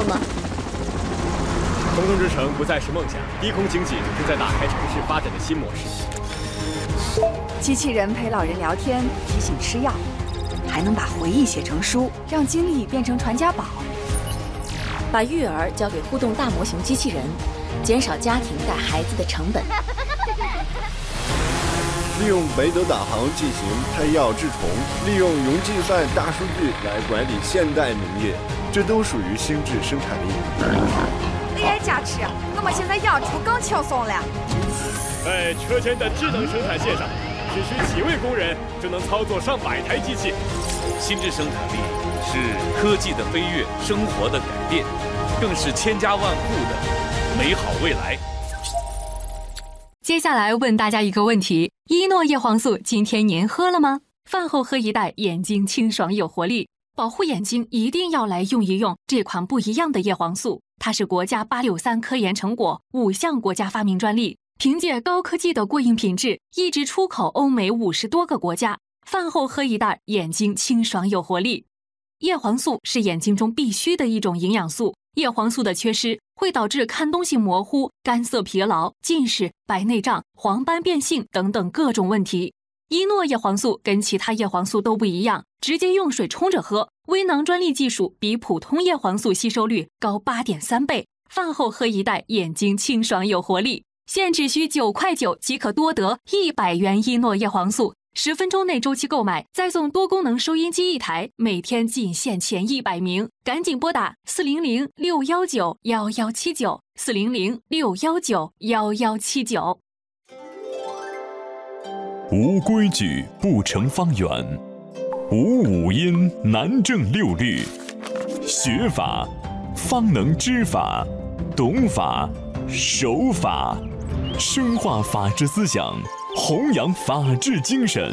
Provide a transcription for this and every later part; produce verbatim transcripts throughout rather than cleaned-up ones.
作吗？ 空中之城不再是梦想，低空经济正在打开城市发展的新模式。 机器人陪老人聊天，提醒吃药，还能把回忆写成书，让经历变成传家宝。 把育儿交给互动大模型机器人，减少家庭带孩子的成本。 利用北斗导航进行胎药治虫，利用云计算大数据来管理现代农业，这都属于心智生产力。 A I 加持，我们现在养猪更轻松了。 在车间的智能生产线上，只需几位工人就能操作上百台机器。 心智生产力是科技的飞跃，生活的改变，更是千家万户的美好未来。 接下来问大家一个问题：一诺叶黄素今天您喝了吗？饭后喝一袋，眼睛清爽有活力，保护眼睛一定要来用一用这款不一样的叶黄素。它是国家八六三科研成果，五项国家发明专利，凭借高科技的过硬品质，一直出口欧美五十多个国家。饭后喝一袋，眼睛清爽有活力。叶黄素是眼睛中必须的一种营养素，叶黄素的缺失会导致看东西模糊、干涩疲劳、近视、白内障、黄斑变性等等各种问题。一诺叶黄素跟其他叶黄素都不一样，直接用水冲着喝，微囊专利技术比普通叶黄素吸收率高 八点三 倍。饭后喝一袋，眼睛清爽有活力。现只需九块九即可多得一百元一诺叶黄素，十分钟内周期购买，再送多功能收音机一台，每天仅限前一百名，赶紧拨打四零零六一九一一七九 四零零六一九一一七九。 无规矩不成方圆，无五音难正六律。学法方能知法，懂法守法，深化法治思想，弘扬法治精神。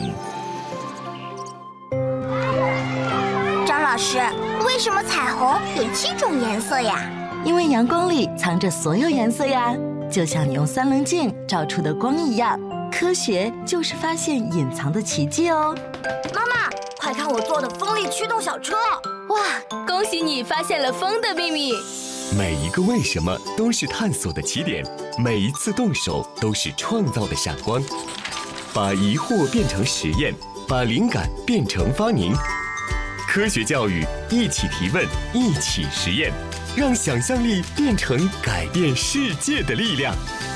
张老师，为什么彩虹有七种颜色呀？ 因为阳光里藏着所有颜色呀，就像你用三棱镜照出的光一样。科学就是发现隐藏的奇迹哦。 妈妈，快看我做的风力驱动小车！ 哇，恭喜你发现了风的秘密。 每一个为什么都是探索的起点，每一次动手都是创造的闪光。把疑惑变成实验，把灵感变成发明。科学教育，一起提问，一起实验，让想象力变成改变世界的力量。